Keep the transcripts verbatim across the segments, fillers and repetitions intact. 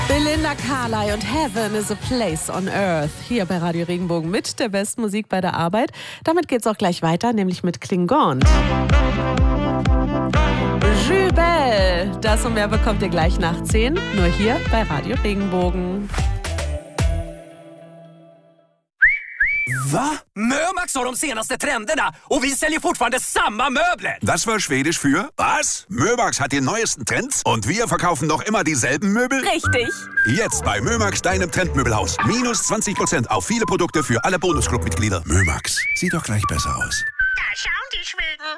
Belinda Carlisle und Heaven is a Place on Earth. Hier bei Radio Regenbogen mit der besten Musik bei der Arbeit. Damit geht's auch gleich weiter, nämlich mit Klingon. Jubel! Das und mehr bekommt ihr gleich nach zehn, nur hier bei Radio Regenbogen. Va? Mömax har de senaste trenderna och vi säljer fortfarande samma möbler. Das war Schwedisch für was? Mömax hat die neuesten Trends und wir verkaufen noch immer dieselben Möbel? Richtig. Jetzt bei Mömax, deinem Trendmöbelhaus. Minus zwanzig Prozent auf viele Produkte für alle Bonusclub-Mitglieder. Mömax, sieht doch gleich besser aus. Da schauen die Schweden.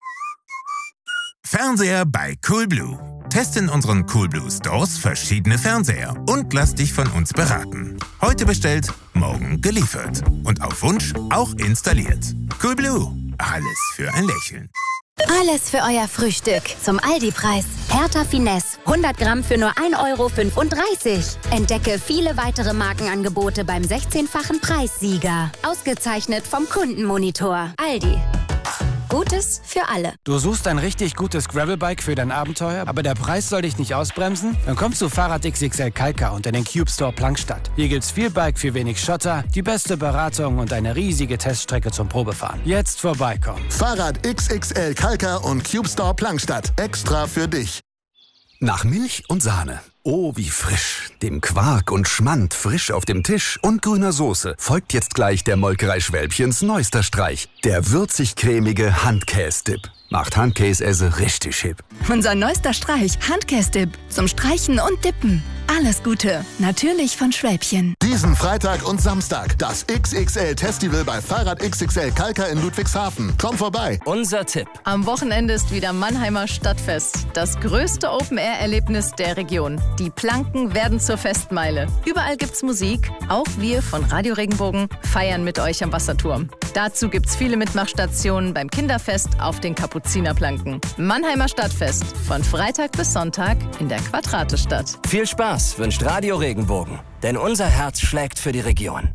Fernseher bei Coolblue. Teste in unseren Coolblue Stores verschiedene Fernseher und lass dich von uns beraten. Heute bestellt, morgen geliefert. Und auf Wunsch auch installiert. Coolblue. Alles für ein Lächeln. Alles für euer Frühstück zum Aldi-Preis. Hertha Finesse, hundert Gramm für nur ein Euro fünfunddreißig. Entdecke viele weitere Markenangebote beim sechzehnfachen Preissieger. Ausgezeichnet vom Kundenmonitor. Aldi. Gutes für alle. Du suchst ein richtig gutes Gravelbike für dein Abenteuer, aber der Preis soll dich nicht ausbremsen? Dann kommst du Fahrrad X X L Kalka und in den Cube Store Plankstadt. Hier gibt's viel Bike für wenig Schotter, die beste Beratung und eine riesige Teststrecke zum Probefahren. Jetzt vorbeikommen. Fahrrad X X L Kalka und Cube Store Plankstadt. Extra für dich. Nach Milch und Sahne. Oh, wie frisch. Dem Quark und Schmand frisch auf dem Tisch und grüner Soße folgt jetzt gleich der Molkerei Schwälbchens neuester Streich. Der würzig-cremige Handkäse-Dip. Macht Handkäse richtig hip. Unser neuester Streich, Handkäse-Dip. Zum Streichen und Dippen. Alles Gute. Natürlich von Schwälbchen. Diesen Freitag und Samstag das X X L-Festival bei Fahrrad X X L Kalka in Ludwigshafen. Komm vorbei. Unser Tipp. Am Wochenende ist wieder Mannheimer Stadtfest. Das größte Open-Air-Erlebnis der Region. Die Planken werden zur Festmeile. Überall gibt's Musik. Auch wir von Radio Regenbogen feiern mit euch am Wasserturm. Dazu gibt's viele Mitmachstationen beim Kinderfest auf den Kapuzinerplanken. Mannheimer Stadtfest. Von Freitag bis Sonntag in der Quadratestadt. Viel Spaß wünscht Radio Regenbogen, denn unser Herz schlägt für die Region.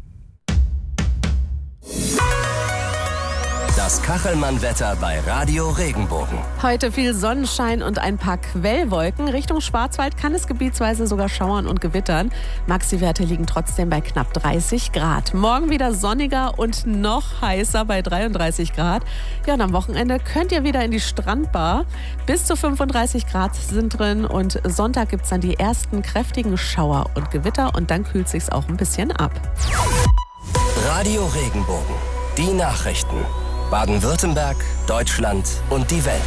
Das Kachelmann-Wetter bei Radio Regenbogen. Heute viel Sonnenschein und ein paar Quellwolken. Richtung Schwarzwald kann es gebietsweise sogar schauern und gewittern. Maxi-Werte liegen trotzdem bei knapp dreißig Grad. Morgen wieder sonniger und noch heißer bei dreiunddreißig Grad. Ja, und am Wochenende könnt ihr wieder in die Strandbar. Bis zu fünfunddreißig Grad sind drin und Sonntag gibt es dann die ersten kräftigen Schauer und Gewitter und dann kühlt sich's auch ein bisschen ab. Radio Regenbogen. Die Nachrichten. Baden-Württemberg, Deutschland und die Welt.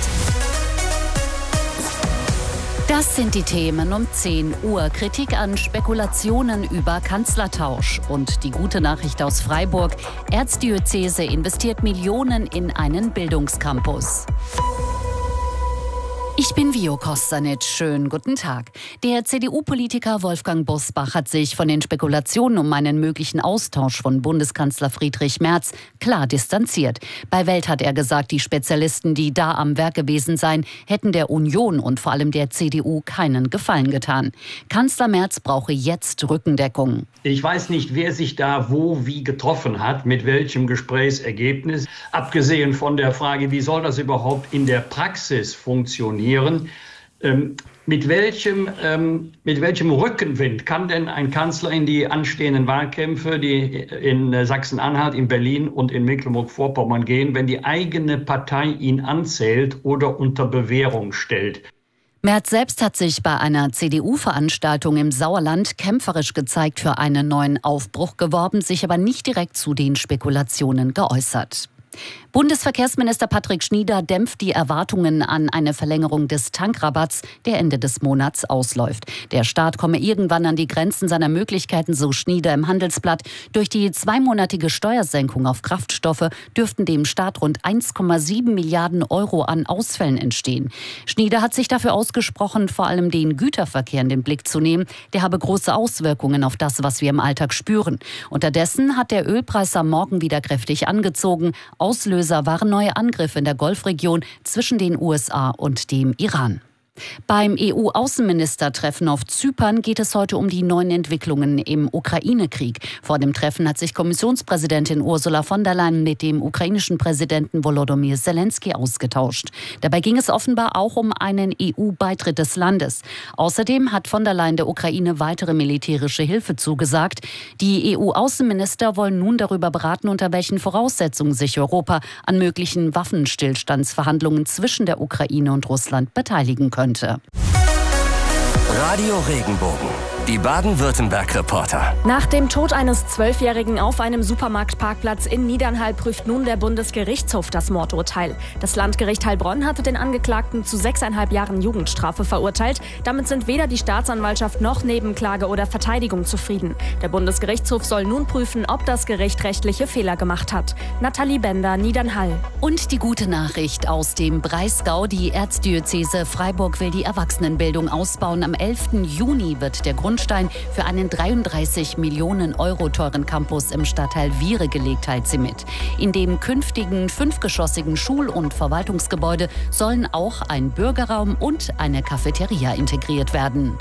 Das sind die Themen um zehn Uhr. Kritik an Spekulationen über Kanzlertausch. Und die gute Nachricht aus Freiburg. Erzdiözese investiert Millionen in einen Bildungscampus. Ich bin Vio Kostanic. Schönen guten Tag. Der C D U-Politiker Wolfgang Bosbach hat sich von den Spekulationen um einen möglichen Austausch von Bundeskanzler Friedrich Merz klar distanziert. Bei Welt hat er gesagt, die Spezialisten, die da am Werk gewesen seien, hätten der Union und vor allem der C D U keinen Gefallen getan. Kanzler Merz brauche jetzt Rückendeckung. Ich weiß nicht, wer sich da wo wie getroffen hat, mit welchem Gesprächsergebnis. Abgesehen von der Frage, wie soll das überhaupt in der Praxis funktionieren? Ähm, mit welchem, ähm, mit welchem Rückenwind kann denn ein Kanzler in die anstehenden Wahlkämpfe, die in Sachsen-Anhalt, in Berlin und in Mecklenburg-Vorpommern gehen, wenn die eigene Partei ihn anzählt oder unter Bewährung stellt? Merz selbst hat sich bei einer C D U-Veranstaltung im Sauerland kämpferisch gezeigt, für einen neuen Aufbruch geworben, sich aber nicht direkt zu den Spekulationen geäußert. Bundesverkehrsminister Patrick Schnieder dämpft die Erwartungen an eine Verlängerung des Tankrabatts, der Ende des Monats ausläuft. Der Staat komme irgendwann an die Grenzen seiner Möglichkeiten, so Schnieder im Handelsblatt. Durch die zweimonatige Steuersenkung auf Kraftstoffe dürften dem Staat rund eins Komma sieben Milliarden Euro an Ausfällen entstehen. Schnieder hat sich dafür ausgesprochen, vor allem den Güterverkehr in den Blick zu nehmen. Der habe große Auswirkungen auf das, was wir im Alltag spüren. Unterdessen hat der Ölpreis am Morgen wieder kräftig angezogen. Auslöser waren neue Angriffe in der Golfregion zwischen den U S A und dem Iran. Beim E U-Außenministertreffen auf Zypern geht es heute um die neuen Entwicklungen im Ukraine-Krieg. Vor dem Treffen hat sich Kommissionspräsidentin Ursula von der Leyen mit dem ukrainischen Präsidenten Volodymyr Zelensky ausgetauscht. Dabei ging es offenbar auch um einen E U-Beitritt des Landes. Außerdem hat von der Leyen der Ukraine weitere militärische Hilfe zugesagt. Die E U-Außenminister wollen nun darüber beraten, unter welchen Voraussetzungen sich Europa an möglichen Waffenstillstandsverhandlungen zwischen der Ukraine und Russland beteiligen könnte. Radio Regenbogen, die Baden-Württemberg-Reporter. Nach dem Tod eines Zwölfjährigen auf einem Supermarktparkplatz in Niedernhall prüft nun der Bundesgerichtshof das Mordurteil. Das Landgericht Heilbronn hatte den Angeklagten zu sechseinhalb Jahren Jugendstrafe verurteilt. Damit sind weder die Staatsanwaltschaft noch Nebenklage oder Verteidigung zufrieden. Der Bundesgerichtshof soll nun prüfen, ob das Gericht rechtliche Fehler gemacht hat. Nathalie Bender, Niedernhall. Und die gute Nachricht aus dem Breisgau. Die Erzdiözese Freiburg will die Erwachsenenbildung ausbauen. Am elften Juni wird der Grundstein für einen dreiunddreißig Millionen Euro teuren Campus im Stadtteil Viere gelegt, teilt sie mit. In dem künftigen fünfgeschossigen Schul- und Verwaltungsgebäude sollen auch ein Bürgerraum und eine Cafeteria integriert werden.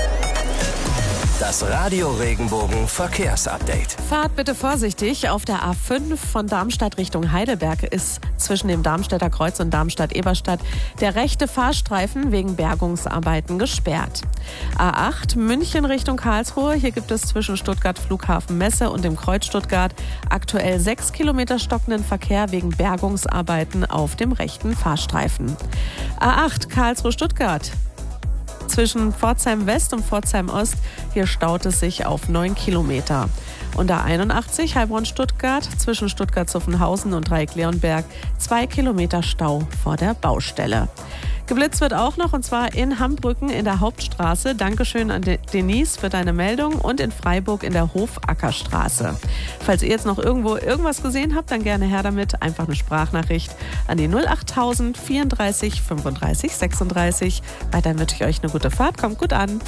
Das Radio Regenbogen Verkehrsupdate. Fahrt bitte vorsichtig. Auf der A fünf von Darmstadt Richtung Heidelberg ist zwischen dem Darmstädter Kreuz und Darmstadt-Eberstadt der rechte Fahrstreifen wegen Bergungsarbeiten gesperrt. A acht München Richtung Karlsruhe. Hier gibt es zwischen Stuttgart Flughafen Messe und dem Kreuz Stuttgart aktuell sechs Kilometer stockenden Verkehr wegen Bergungsarbeiten auf dem rechten Fahrstreifen. A acht Karlsruhe Stuttgart. Zwischen Pforzheim West und Pforzheim Ost, hier staut es sich auf neun Kilometer. Und A einundachtzig Heilbronn-Stuttgart, zwischen Stuttgart-Zuffenhausen und Dreieck-Leonberg, zwei Kilometer Stau vor der Baustelle. Geblitzt wird auch noch, und zwar in Hambrücken in der Hauptstraße. Dankeschön an Denise für deine Meldung. Und in Freiburg in der Hofackerstraße. Falls ihr jetzt noch irgendwo irgendwas gesehen habt, dann gerne her damit. Einfach eine Sprachnachricht an die null achttausend vierunddreißig fünfunddreißig sechsunddreißig. Weiterhin wünsche ich euch eine gute Fahrt. Kommt gut an.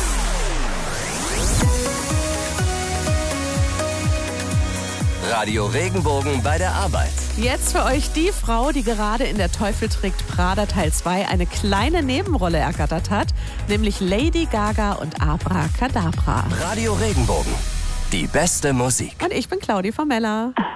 Radio Regenbogen bei der Arbeit. Jetzt für euch die Frau, die gerade in Der Teufel trägt Prada Teil zwei eine kleine Nebenrolle ergattert hat, nämlich Lady Gaga und Abracadabra. Radio Regenbogen, die beste Musik. Und ich bin Claudi Formella.